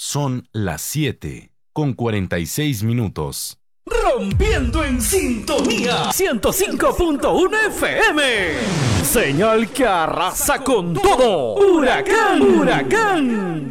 Son las 7:46. Rompiendo en sintonía 105.1 FM. Señal que arrasa con todo. Huracán, huracán.